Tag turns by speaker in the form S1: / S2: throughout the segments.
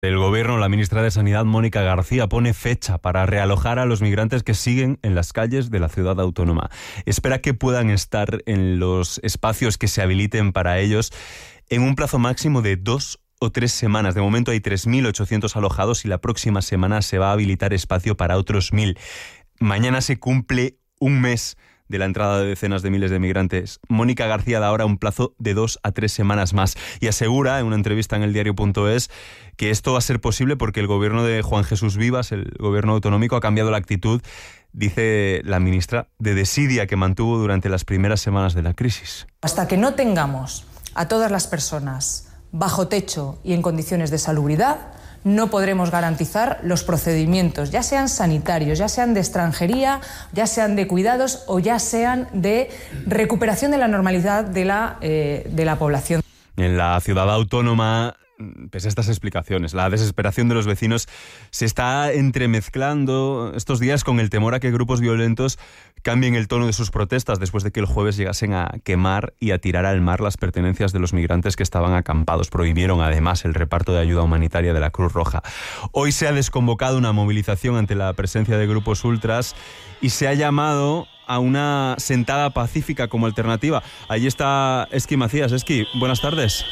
S1: El Gobierno, la ministra de Sanidad, Mónica García, pone fecha para realojar a los migrantes que siguen en las calles de la ciudad autónoma. Espera que puedan estar en los espacios que se habiliten para ellos en un plazo máximo de 2 o 3 semanas. De momento hay 3.800 alojados y la próxima semana se va a habilitar espacio para otros 1.000. Mañana se cumple un mes de la entrada de decenas de miles de migrantes. Mónica García da ahora un plazo de 2 a 3 semanas más y asegura en una entrevista en eldiario.es que esto va a ser posible porque el gobierno de Juan Jesús Vivas, el gobierno autonómico, ha cambiado la actitud, dice la ministra, de desidia que mantuvo durante las primeras semanas de la crisis.
S2: Hasta que no tengamos a todas las personas bajo techo y en condiciones de salubridad, no podremos garantizar los procedimientos, ya sean sanitarios, ya sean de extranjería, ya sean de cuidados o ya sean de recuperación de la normalidad de la población.
S1: En la ciudad autónoma, pese a estas explicaciones, la desesperación de los vecinos se está entremezclando estos días con el temor a que grupos violentos cambien el tono de sus protestas después de que el jueves llegasen a quemar y a tirar al mar las pertenencias de los migrantes que estaban acampados. Prohibieron además el reparto de ayuda humanitaria de la Cruz Roja. Hoy se ha desconvocado una movilización ante la presencia de grupos ultras y se ha llamado a una sentada pacífica como alternativa. Allí está Esqui Macías. Esqui, buenas tardes.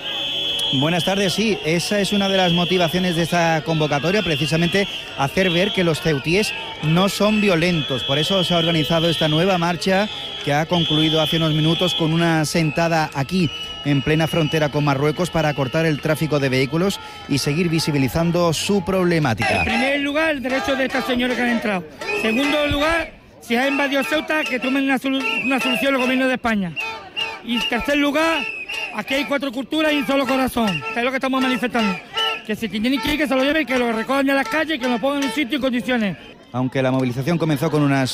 S3: Buenas tardes, sí, esa es una de las motivaciones de esta convocatoria, precisamente hacer ver que los ceutíes no son violentos. Por eso se ha organizado esta nueva marcha que ha concluido hace unos minutos con una sentada aquí en plena frontera con Marruecos para cortar el tráfico de vehículos y seguir visibilizando su problemática.
S4: En primer lugar, el derecho de estas señoras que han entrado. En segundo lugar, si ha invadido Ceuta, que tomen una solución el gobierno de España. Y en tercer lugar, aquí hay 4 culturas y un solo corazón. Es lo que estamos manifestando. Que si tienen que ir, que se lo lleven, que lo recojan de las calles, que lo pongan en un sitio y condiciones.
S3: Aunque la movilización comenzó con unas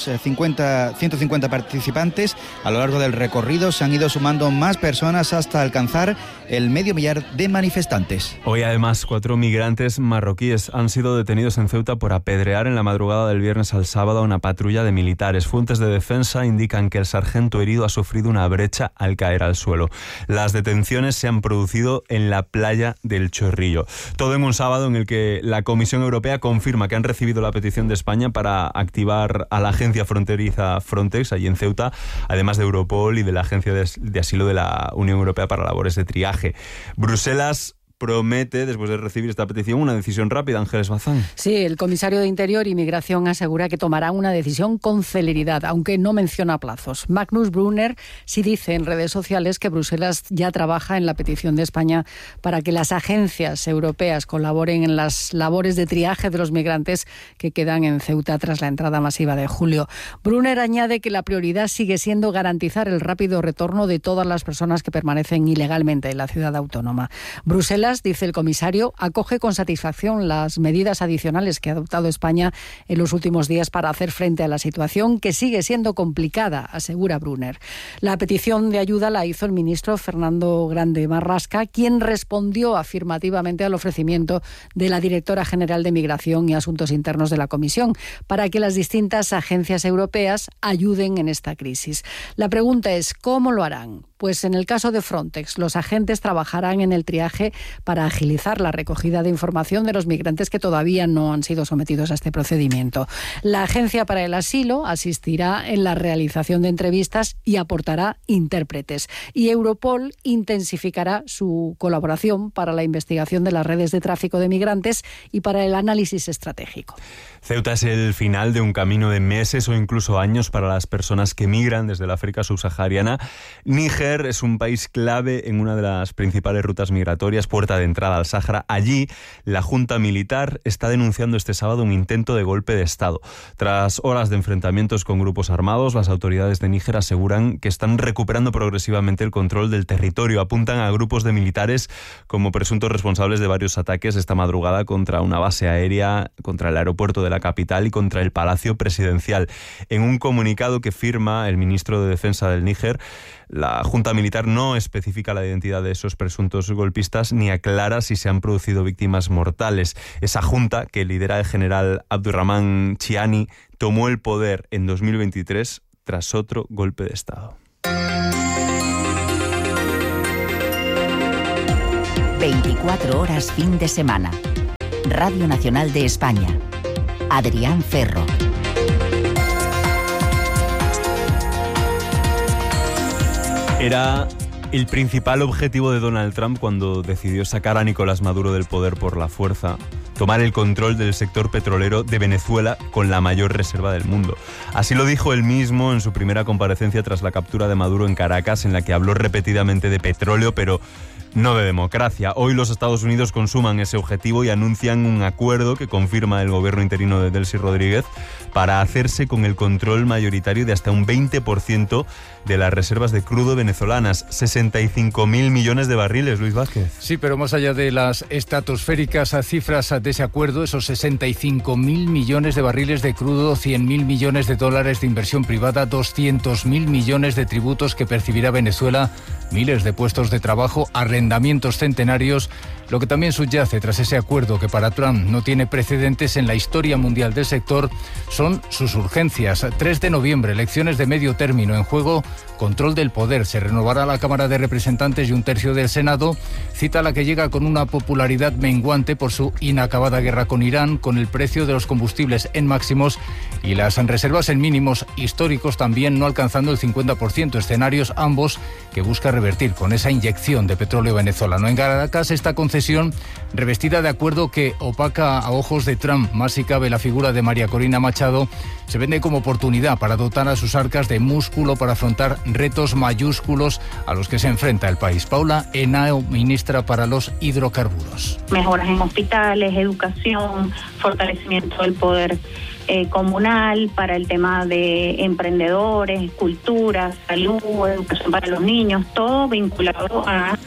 S3: 150 participantes, a lo largo del recorrido se han ido sumando más personas hasta alcanzar el 500.000 de manifestantes.
S1: Hoy además 4 migrantes marroquíes han sido detenidos en Ceuta por apedrear en la madrugada del viernes al sábado a una patrulla de militares. Fuentes de defensa indican que el sargento herido ha sufrido una brecha al caer al suelo. Las detenciones se han producido en la playa del Chorrillo. Todo en un sábado en el que la Comisión Europea confirma que han recibido la petición de España para activar a la agencia fronteriza Frontex allí en Ceuta, además de Europol y de la Agencia de Asilo de la Unión Europea para labores de triaje. Bruselas promete, después de recibir esta petición, una decisión rápida. Ángeles Bazán.
S5: Sí, el comisario de Interior y Migración asegura que tomará una decisión con celeridad, aunque no menciona plazos. Magnus Brunner sí dice en redes sociales que Bruselas ya trabaja en la petición de España para que las agencias europeas colaboren en las labores de triaje de los migrantes que quedan en Ceuta tras la entrada masiva de julio. Brunner añade que la prioridad sigue siendo garantizar el rápido retorno de todas las personas que permanecen ilegalmente en la ciudad autónoma. Bruselas, dice el comisario, acoge con satisfacción las medidas adicionales que ha adoptado España en los últimos días para hacer frente a la situación, que sigue siendo complicada, asegura Brunner. La petición de ayuda la hizo el ministro Fernando Grande Marrasca, quien respondió afirmativamente al ofrecimiento de la directora general de Migración y Asuntos Internos de la Comisión para que las distintas agencias europeas ayuden en esta crisis. La pregunta es, ¿cómo lo harán? Pues en el caso de Frontex, los agentes trabajarán en el triaje para agilizar la recogida de información de los migrantes que todavía no han sido sometidos a este procedimiento. La Agencia para el Asilo asistirá en la realización de entrevistas y aportará intérpretes. Y Europol intensificará su colaboración para la investigación de las redes de tráfico de migrantes y para el análisis estratégico.
S1: Ceuta es el final de un camino de meses o incluso años para las personas que migran desde el África subsahariana. Níger es un país clave en una de las principales rutas migratorias, puerta de entrada al Sáhara. Allí, la Junta Militar está denunciando este sábado un intento de golpe de Estado. Tras horas de enfrentamientos con grupos armados, las autoridades de Níger aseguran que están recuperando progresivamente el control del territorio. Apuntan a grupos de militares como presuntos responsables de varios ataques esta madrugada contra una base aérea, contra el aeropuerto de la capital y contra el Palacio Presidencial. En un comunicado que firma el ministro de Defensa del Níger, la Junta Militar no especifica la identidad de esos presuntos golpistas ni aclara si se han producido víctimas mortales. Esa junta, que lidera el general Abdurrahman Chiani, tomó el poder en 2023 tras otro golpe de Estado.
S6: 24 horas fin de semana. Radio Nacional de España. Adrián Ferro.
S1: Era el principal objetivo de Donald Trump cuando decidió sacar a Nicolás Maduro del poder por la fuerza, tomar el control del sector petrolero de Venezuela con la mayor reserva del mundo. Así lo dijo él mismo en su primera comparecencia tras la captura de Maduro en Caracas, en la que habló repetidamente de petróleo, pero no de democracia. Hoy los Estados Unidos consuman ese objetivo y anuncian un acuerdo que confirma el gobierno interino de Delcy Rodríguez para hacerse con el control mayoritario de hasta un 20% de las reservas de crudo venezolanas, 65.000 millones de barriles, Luis Vázquez.
S7: Sí, pero más allá de las estratosféricas cifras de ese acuerdo, esos 65.000 millones de barriles de crudo, 100.000 millones de dólares de inversión privada, 200.000 millones de tributos que percibirá Venezuela, miles de puestos de trabajo, arrendamientos centenarios. Lo que también subyace tras ese acuerdo, que para Trump no tiene precedentes en la historia mundial del sector, son sus urgencias. 3 de noviembre, elecciones de medio término en juego, control del poder. Se renovará la Cámara de Representantes y 1/3 del Senado, cita a la que llega con una popularidad menguante por su inacabada guerra con Irán, con el precio de los combustibles en máximos y las reservas en mínimos históricos, también no alcanzando el 50%, escenarios ambos que busca revertir con esa inyección de petróleo venezolano. En Caracas, esta concesión revestida de acuerdo que opaca a ojos de Trump, más si cabe la figura de María Corina Machado, se vende como oportunidad para dotar a sus arcas de músculo para afrontar retos mayúsculos a los que se enfrenta el país. Paula Henao, ministra para los hidrocarburos.
S8: Mejoras en hospitales, educación, fortalecimiento del poder comunal, para el tema de emprendedores, cultura, salud, educación para los niños, todo vinculado a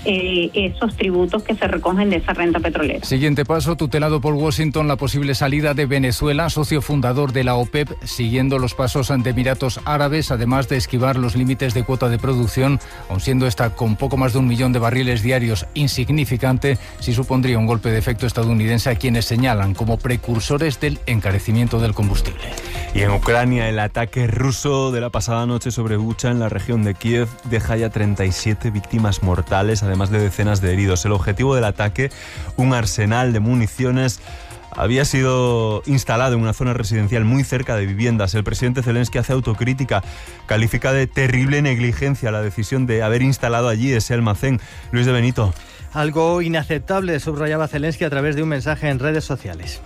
S8: esos tributos que se recogen de esa renta petrolera.
S7: Siguiente paso, tutelado por Washington, la posible salida de Venezuela, socio fundador de la OPEP, siguiendo los pasos ante Emiratos Árabes, además de esquivar los límites de cuota de producción, aun siendo esta con poco más de 1 millón de barriles diarios insignificante, sí supondría un golpe de efecto estadounidense a quienes señalan como precursores del encarecimiento del combustible.
S1: Y en Ucrania, el ataque ruso de la pasada noche sobre Bucha, en la región de Kiev, deja ya 37 víctimas mortales, además de decenas de heridos. El objetivo del ataque, un arsenal de municiones, había sido instalado en una zona residencial muy cerca de viviendas. El presidente Zelensky hace autocrítica, califica de terrible negligencia la decisión de haber instalado allí ese almacén. Luis de Benito.
S9: Algo inaceptable, subrayaba Zelensky a través de un mensaje en redes sociales.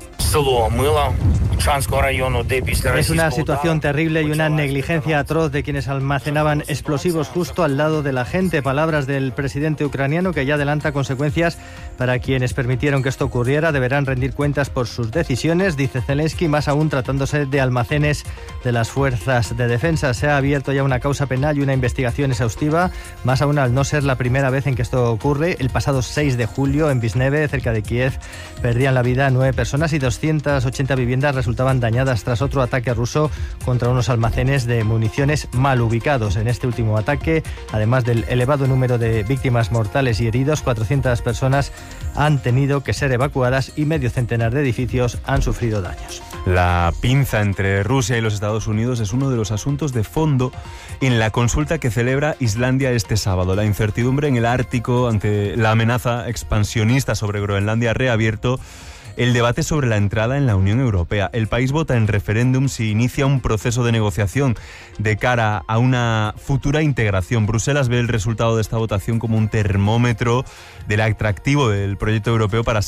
S9: Es una situación terrible y una negligencia atroz de quienes almacenaban explosivos justo al lado de la gente. Palabras del presidente ucraniano, que ya adelanta consecuencias para quienes permitieron que esto ocurriera. Deberán rendir cuentas por sus decisiones, dice Zelensky, más aún tratándose de almacenes de las fuerzas de defensa. Se ha abierto ya una causa penal y una investigación exhaustiva, más aún al no ser la primera vez en que esto ocurre. El pasado 6 de julio, en Visneve, cerca de Kiev, perdían la vida 9 personas y 280 viviendas resultaban dañadas tras otro ataque ruso contra unos almacenes de municiones mal ubicados. En este último ataque, además del elevado número de víctimas mortales y heridos, 400 personas han tenido que ser evacuadas y medio centenar de edificios han sufrido daños.
S1: La pinza entre Rusia y los Estados Unidos es uno de los asuntos de fondo en la consulta que celebra Islandia este sábado. La incertidumbre en el Ártico ante la amenaza expansionista sobre Groenlandia ha reabierto el debate sobre la entrada en la Unión Europea. El país vota en referéndum si inicia un proceso de negociación de cara a una futura integración. Bruselas ve el resultado de esta votación como un termómetro del atractivo del proyecto europeo para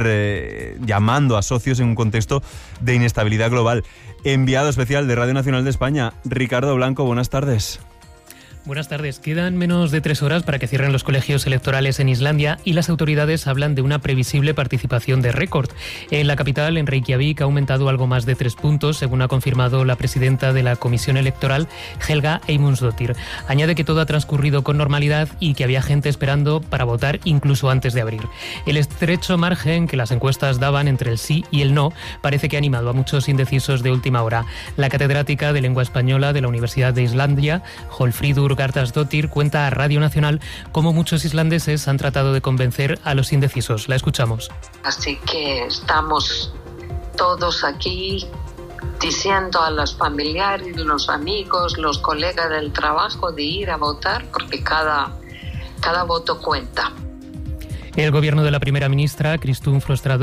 S1: seguir llamando a socios en un contexto de inestabilidad global. Enviado especial de Radio Nacional de España, Ricardo Blanco, buenas tardes.
S10: Buenas tardes. Quedan menos de 3 horas para que cierren los colegios electorales en Islandia y las autoridades hablan de una previsible participación de récord. En la capital, en Reykjavik, ha aumentado algo más de 3 puntos, según ha confirmado la presidenta de la Comisión Electoral, Helga Eymundsdóttir. Añade que todo ha transcurrido con normalidad y que había gente esperando para votar incluso antes de abrir. El estrecho margen que las encuestas daban entre el sí y el no parece que ha animado a muchos indecisos de última hora. La catedrática de lengua española de la Universidad de Islandia, Hólmfríður Garðarsdóttir, cuenta a Radio Nacional cómo muchos islandeses han tratado de convencer a los indecisos. La escuchamos.
S11: Así que estamos todos aquí diciendo a los familiares, los amigos, los colegas del trabajo de ir a votar porque cada voto cuenta.
S10: El gobierno de la primera ministra, Kristrún Frostadóttir,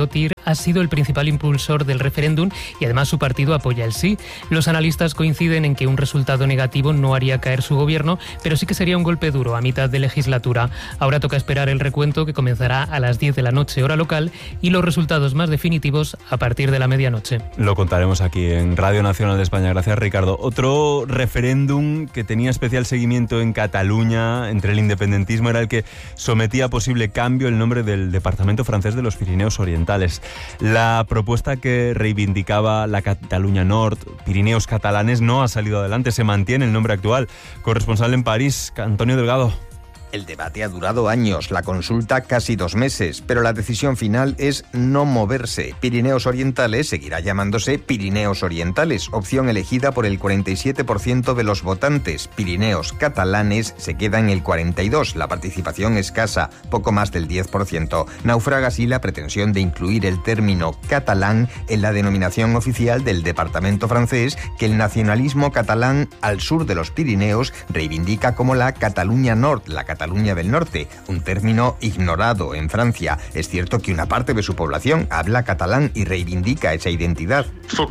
S10: ha sido el principal impulsor del referéndum y además su partido apoya el sí. Los analistas coinciden en que un resultado negativo no haría caer su gobierno, pero sí que sería un golpe duro a mitad de legislatura. Ahora toca esperar el recuento, que comenzará a las 10 de la noche hora local, y los resultados más definitivos a partir de la medianoche.
S1: Lo contaremos aquí en Radio Nacional de España. Gracias, Ricardo. Otro referéndum que tenía especial seguimiento en Cataluña entre el independentismo era el que sometía a posible cambio el nombre del departamento francés de los Pirineos Orientales. La propuesta que reivindicaba la Cataluña Nord, Pirineos catalanes, no ha salido adelante. Se mantiene el nombre actual. Corresponsal en París, Antonio Delgado.
S12: El debate ha durado años, la consulta casi 2 meses, pero la decisión final es no moverse. Pirineos Orientales seguirá llamándose Pirineos Orientales, opción elegida por el 47% de los votantes. Pirineos catalanes se queda en el 42%, la participación escasa, poco más del 10%. Naufraga así la pretensión de incluir el término catalán en la denominación oficial del departamento francés, que el nacionalismo catalán al sur de los Pirineos reivindica como la Cataluña Nord, la Cataluña del Norte, un término ignorado en Francia. Es cierto que una parte de su población habla catalán y reivindica esa identidad.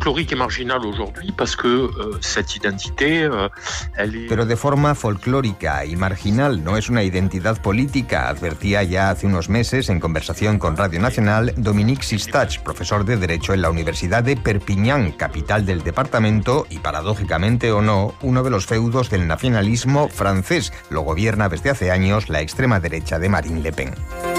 S12: Pero de forma folclórica y marginal, no es una identidad política, advertía ya hace unos meses en conversación con Radio Nacional Dominique Sistach, profesor de Derecho en la Universidad de Perpiñán, capital del departamento y, paradójicamente o no, uno de los feudos del nacionalismo francés. Lo gobierna desde hace años la extrema derecha de Marine Le Pen.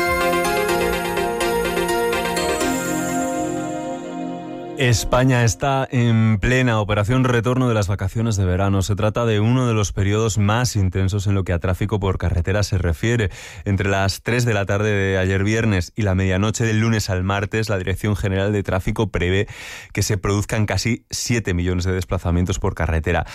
S1: España está en plena operación retorno de las vacaciones de verano. Se trata de uno de los periodos más intensos en lo que a tráfico por carretera se refiere. Entre las 3 de la tarde de ayer viernes y la medianoche del lunes al martes, la Dirección General de Tráfico prevé que se produzcan casi 7 millones de desplazamientos por carretera.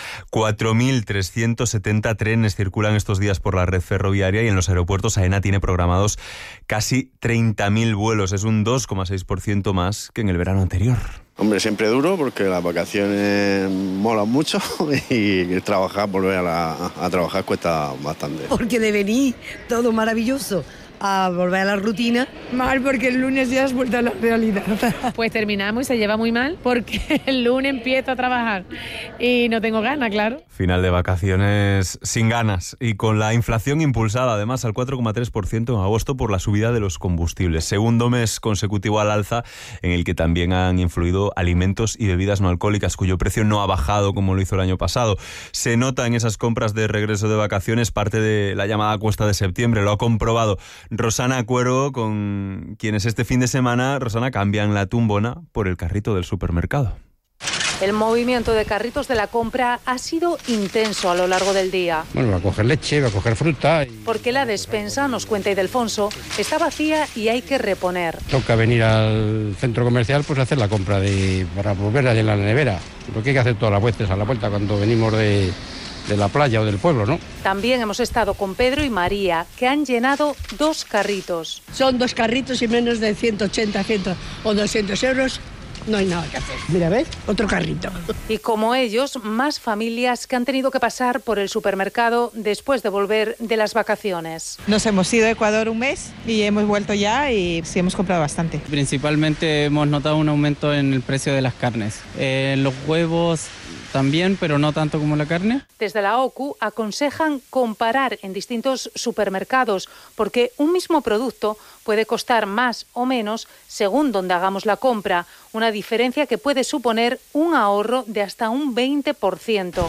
S1: 4.370 trenes circulan estos días por la red ferroviaria y en los aeropuertos AENA tiene programados casi 30.000 vuelos. Es un 2,6% más que en el verano anterior.
S13: Hombre, siempre duro porque las vacaciones molan mucho y volver a trabajar cuesta bastante.
S14: Porque de venir todo maravilloso a volver a la rutina.
S15: Mal, porque el lunes ya has vuelto a la realidad.
S16: Pues terminamos y se lleva muy mal porque el lunes empiezo a trabajar y no tengo ganas, claro.
S1: Final de vacaciones sin ganas y con la inflación impulsada además al 4,3% en agosto por la subida de los combustibles. Segundo mes consecutivo al alza en el que también han influido alimentos y bebidas no alcohólicas cuyo precio no ha bajado como lo hizo el año pasado. Se nota en esas compras de regreso de vacaciones parte de la llamada cuesta de septiembre. Lo ha comprobado Rosana Cuero, con quienes este fin de semana, Rosana, cambian la tumbona por el carrito del supermercado.
S17: El movimiento de carritos de la compra ha sido intenso a lo largo del día.
S18: Bueno, va a coger leche, va a coger fruta.
S17: Porque la despensa, nos cuenta Ildefonso, está vacía y hay que reponer.
S18: Toca venir al centro comercial pues a hacer la compra para volver a llenar la nevera. Porque hay que hacer todas las vueltas a la vuelta cuando venimos de la playa o del pueblo, ¿no?
S17: También hemos estado con Pedro y María, que han llenado 2 carritos.
S14: Son 2 carritos y menos de 180, 100 o 200 euros. No hay nada que hacer. Mira, ¿ves? Otro carrito.
S17: Y como ellos, más familias que han tenido que pasar por el supermercado después de volver de las vacaciones.
S19: Nos hemos ido a Ecuador un mes y hemos vuelto ya y sí hemos comprado bastante.
S20: Principalmente hemos notado un aumento en el precio de las carnes. Los huevos también, pero no tanto como la carne.
S17: Desde la OCU aconsejan comparar en distintos supermercados porque un mismo producto puede costar más o menos según donde hagamos la compra, una diferencia que puede suponer un ahorro de hasta un 20%.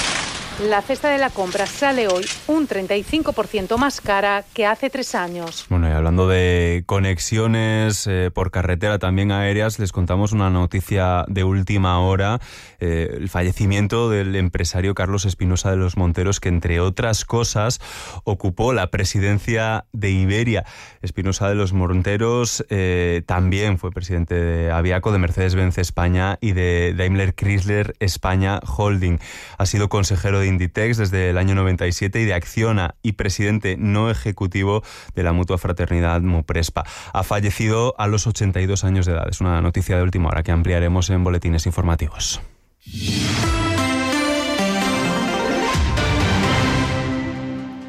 S17: La cesta de la compra sale hoy un 35% más cara que hace 3 años.
S1: Bueno, y hablando de conexiones por carretera, también aéreas, les contamos una noticia de última hora. El fallecimiento del empresario Carlos Espinosa de los Monteros, que entre otras cosas ocupó la presidencia de Iberia. Espinosa de los Monteros también fue presidente de Aviaco, de Mercedes-Benz España y de Daimler Chrysler España Holding. Ha sido consejero de Inditex desde el año 97 y de Acciona y presidente no ejecutivo de la mutua fraternidad Moprespa. Ha fallecido a los 82 años de edad. Es una noticia de última hora que ampliaremos en boletines informativos.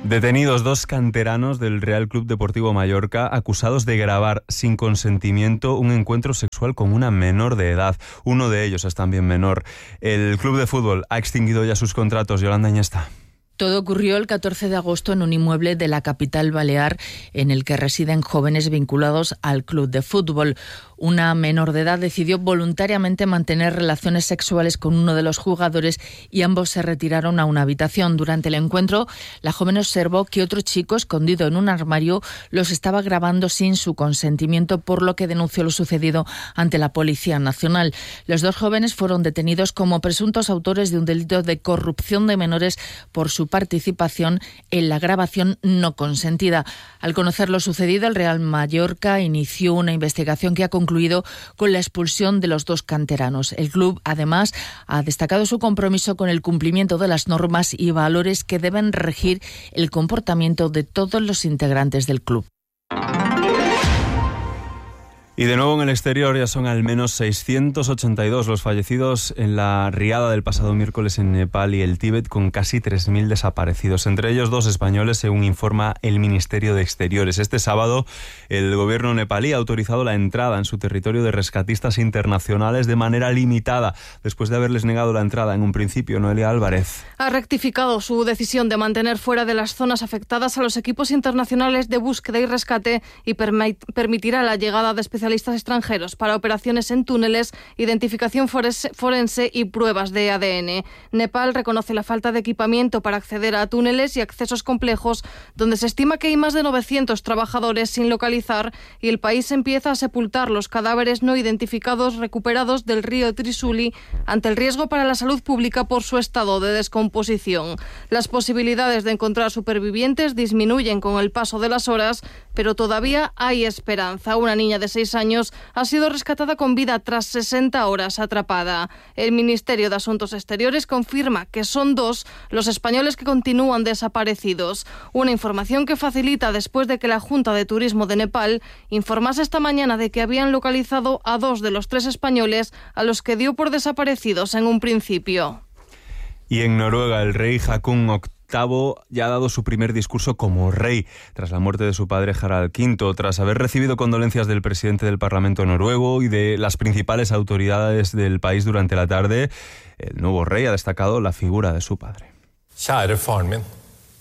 S1: Detenidos 2 canteranos del Real Club Deportivo Mallorca acusados de grabar sin consentimiento un encuentro sexual con una menor de edad. Uno de ellos es también menor. El club de fútbol ha extinguido ya sus contratos. Yolanda Iniesta.
S21: Todo ocurrió el 14 de agosto en un inmueble de la capital balear en el que residen jóvenes vinculados al club de fútbol. Una menor de edad decidió voluntariamente mantener relaciones sexuales con uno de los jugadores y ambos se retiraron a una habitación. Durante el encuentro, la joven observó que otro chico, escondido en un armario, los estaba grabando sin su consentimiento, por lo que denunció lo sucedido ante la Policía Nacional. Los 2 jóvenes fueron detenidos como presuntos autores de un delito de corrupción de menores por su participación en la grabación no consentida. Al conocer lo sucedido, el Real Mallorca inició una investigación que ha concluido con la expulsión de los 2 canteranos. El club, además, ha destacado su compromiso con el cumplimiento de las normas y valores que deben regir el comportamiento de todos los integrantes del club.
S1: Y de nuevo en el exterior, ya son al menos 682 los fallecidos en la riada del pasado miércoles en Nepal y el Tíbet, con casi 3.000 desaparecidos, entre ellos 2 españoles, según informa el Ministerio de Exteriores. Este sábado, el gobierno nepalí ha autorizado la entrada en su territorio de rescatistas internacionales de manera limitada, después de haberles negado la entrada en un principio. Noelia Álvarez.
S22: Ha rectificado su decisión de mantener fuera de las zonas afectadas a los equipos internacionales de búsqueda y rescate y permitirá la llegada de especialistas extranjeros para operaciones en túneles, identificación forense y pruebas de ADN. Nepal reconoce la falta de equipamiento para acceder a túneles y accesos complejos, donde se estima que hay más de 900 trabajadores sin localizar, y el país empieza a sepultar los cadáveres no identificados recuperados del río Trisuli ante el riesgo para la salud pública por su estado de descomposición. Las posibilidades de encontrar supervivientes disminuyen con el paso de las horas, pero todavía hay esperanza. Una niña de 6 años ha sido rescatada con vida tras 60 horas atrapada. El Ministerio de Asuntos Exteriores confirma que son 2 los españoles que continúan desaparecidos. Una información que facilita después de que la Junta de Turismo de Nepal informase esta mañana de que habían localizado a 2 de los 3 españoles a los que dio por desaparecidos en un principio.
S1: Y en Noruega, el rey Haakon VIII ya ha dado su primer discurso como rey tras la muerte de su padre Harald V, tras haber recibido condolencias del presidente del Parlamento noruego y de las principales autoridades del país durante la tarde. El nuevo rey ha destacado la figura de su padre.
S23: Kjære faren min,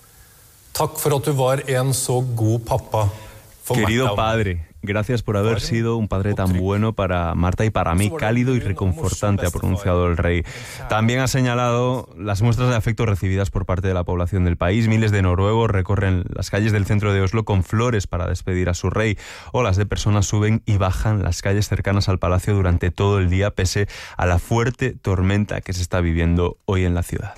S23: takk for at du var en så god pappa.
S1: Querido padre, gracias por haber sido un padre tan bueno para Marta y para mí, cálido y reconfortante, ha pronunciado el rey. También ha señalado las muestras de afecto recibidas por parte de la población del país. Miles de noruegos recorren las calles del centro de Oslo con flores para despedir a su rey. Olas de personas suben y bajan las calles cercanas al palacio durante todo el día, pese a la fuerte tormenta que se está viviendo hoy en la ciudad.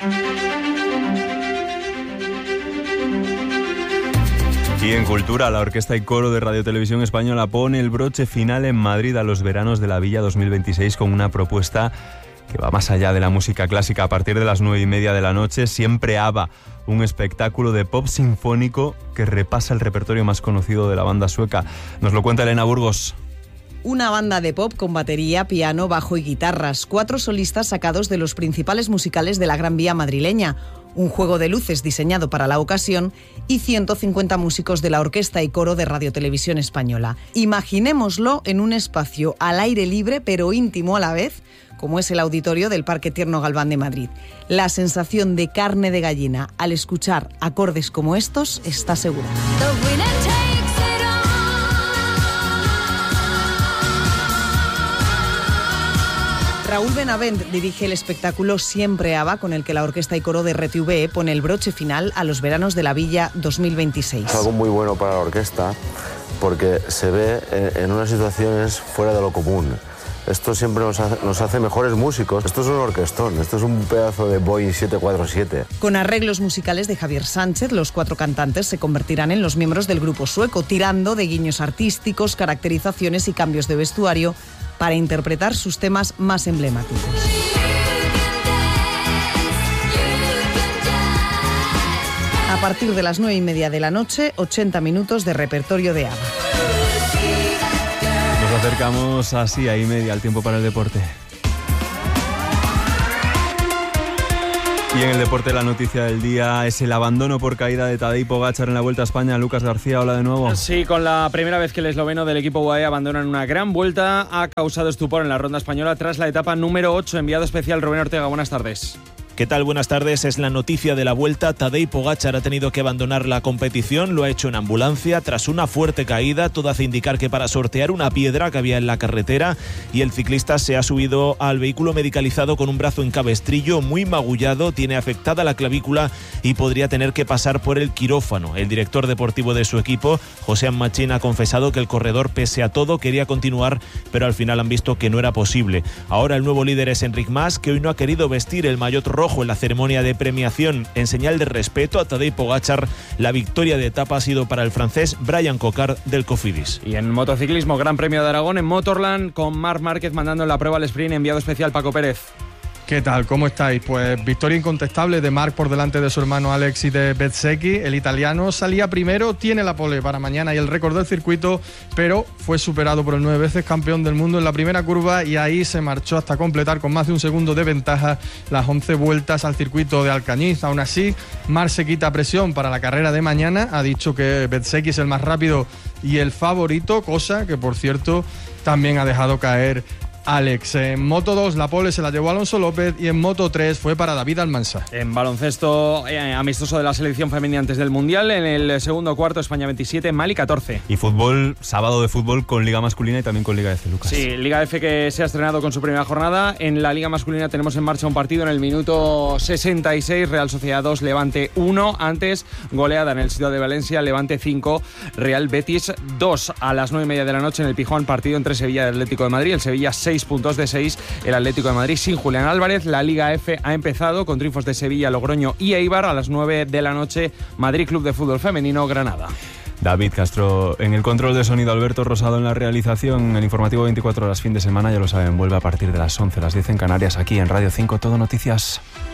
S1: Y en cultura, la Orquesta y Coro de Radio Televisión Española pone el broche final en Madrid a los veranos de la Villa 2026 con una propuesta que va más allá de la música clásica. A partir de las 9:30 de la noche, Siempre ABBA, un espectáculo de pop sinfónico que repasa el repertorio más conocido de la banda sueca. Nos lo cuenta Elena Burgos.
S24: Una banda de pop con batería, piano, bajo y guitarras. 4 solistas sacados de los principales musicales de la Gran Vía madrileña. Un juego de luces diseñado para la ocasión y 150 músicos de la Orquesta y Coro de Radio Televisión Española. Imaginémoslo en un espacio al aire libre pero íntimo a la vez, como es el auditorio del Parque Tierno Galván de Madrid. La sensación de carne de gallina al escuchar acordes como estos está segura. Raúl Benavent dirige el espectáculo Siempre ABBA, con el que la Orquesta y Coro de RTVE pone el broche final a los veranos de la Villa 2026.
S25: Es algo muy bueno para la orquesta porque se ve en unas situaciones fuera de lo común. Esto siempre nos hace mejores músicos. Esto es un orquestón, esto es un pedazo de Boeing 747.
S24: Con arreglos musicales de Javier Sánchez, los 4 cantantes se convertirán en los miembros del grupo sueco, tirando de guiños artísticos, caracterizaciones y cambios de vestuario para interpretar sus temas más emblemáticos. A partir de las 9:30 de la noche, 80 minutos de repertorio de ABBA.
S1: Nos acercamos así a 1:30 al tiempo para el deporte. Y en el deporte la noticia del día es el abandono por caída de Tadej Pogačar en la Vuelta a España. Lucas García, hola de nuevo.
S2: Sí, con la primera vez que el esloveno del equipo UAE abandona en una gran vuelta, ha causado estupor en la ronda española tras la etapa número 8. Enviado especial Rubén Ortega, buenas tardes.
S3: ¿Qué tal? Buenas tardes. Es la noticia de la Vuelta. Tadej Pogačar ha tenido que abandonar la competición. Lo ha hecho en ambulancia tras una fuerte caída. Todo hace indicar que para sortear una piedra que había en la carretera, y el ciclista se ha subido al vehículo medicalizado con un brazo en cabestrillo muy magullado. Tiene afectada la clavícula y podría tener que pasar por el quirófano. El director deportivo de su equipo, José Machín, ha confesado que el corredor, pese a todo, quería continuar, pero al final han visto que no era posible. Ahora el nuevo líder es Enric Mas, que hoy no ha querido vestir el maillot rojo en la ceremonia de premiación. En señal de respeto a Tadej Pogačar, la victoria de etapa ha sido para el francés Brian Cocard del Cofidis.
S2: Y en motociclismo, Gran Premio de Aragón en Motorland, con Marc Márquez mandando en la prueba al sprint. Enviado especial Paco Pérez.
S4: ¿Qué tal? ¿Cómo estáis? Pues victoria incontestable de Marc por delante de su hermano Alex y de Bezzecchi. El italiano salía primero, tiene la pole para mañana y el récord del circuito, pero fue superado por el 9 veces campeón del mundo en la primera curva, y ahí se marchó hasta completar con más de un segundo de ventaja las 11 vueltas al circuito de Alcañiz. Aún así, Marc se quita presión para la carrera de mañana. Ha dicho que Bezzecchi es el más rápido y el favorito, cosa que, por cierto, también ha dejado caer Alex. En Moto 2 la pole se la llevó Alonso López y en Moto 3 fue para David Almansa.
S2: En baloncesto amistoso de la selección femenina antes del Mundial, en el segundo cuarto España 27, Mali 14.
S1: Y fútbol, sábado de fútbol con Liga Masculina y también con Liga F, Lucas.
S2: Sí, Liga F que se ha estrenado con su primera jornada. En la Liga Masculina tenemos en marcha un partido en el minuto 66, Real Sociedad 2, Levante 1. Antes, goleada en el Ciudad de Valencia, Levante 5, Real Betis 2. A las 9:30 de la noche en el Pijón, partido entre Sevilla y Atlético de Madrid. El Sevilla 6 puntos de 6, el Atlético de Madrid sin Julián Álvarez. La Liga F ha empezado con triunfos de Sevilla, Logroño y Eibar. A las 9 de la noche, Madrid Club de Fútbol Femenino, Granada.
S1: David Castro en el control de sonido, Alberto Rosado en la realización. El informativo 24 horas fin de semana, ya lo saben, vuelve a partir de las 11, las 10 en Canarias, aquí en Radio 5 Todo Noticias.